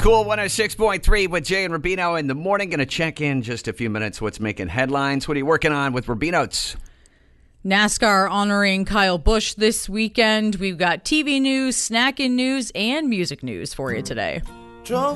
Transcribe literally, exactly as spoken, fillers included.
Cool one oh six point three with Jay and Rubino in the morning. Going to check in just a few minutes. What's making headlines? What are you working on with Rubino's? NASCAR honoring Kyle Busch this weekend. We've got T V news, snacking news, and music news for you today.